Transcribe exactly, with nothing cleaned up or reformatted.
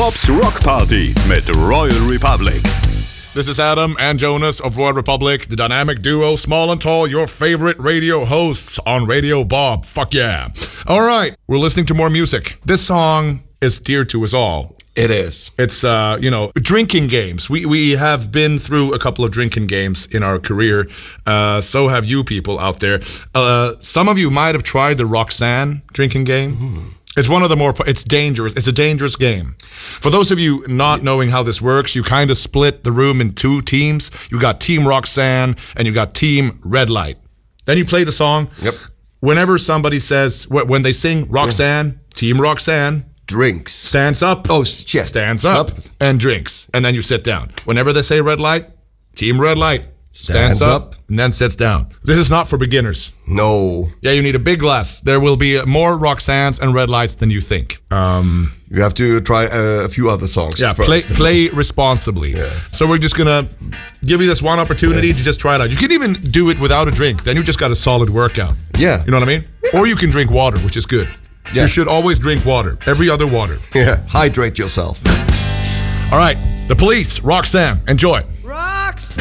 Bobs Rock Party mit Royal Republic. This is Adam and Jonas of Royal Republic, the dynamic duo, small and tall, your favorite radio hosts on Radio Bob. Fuck yeah. All right, we're listening to more music. This song is dear to us all. It is. It's, uh, you know, drinking games. We we have been through a couple of drinking games in our career. Uh, so have you people out there. Uh, some of you might have tried the Roxanne drinking game. Mm-hmm. It's one of the more, it's dangerous. It's a dangerous game. For those of you not knowing how this works, you kind of split the room in two teams. You got Team Roxanne and you got Team Red Light. Then you play the song. Yep. Whenever somebody says, when they sing Roxanne, yeah. Team Roxanne. Drinks. Stands up. Oh, yeah. Stands up, up and drinks. And then you sit down. Whenever they say Red Light, Team Red Light. Stands, Stands up, up and then sits down. This is not for beginners. No. Yeah, you need a big glass. There will be more Roxannes and Red Lights than you think. Um, you have to try uh, a few other songs. Yeah, first. play play responsibly. Yeah. So we're just gonna give you this one opportunity yeah. to just try it out. You can even do it without a drink. Then you just got a solid workout. Yeah. You know what I mean? Yeah. Or you can drink water, which is good. Yeah. You should always drink water. Every other water. Yeah. Hydrate yourself. All right. The Police, Roxanne. Enjoy.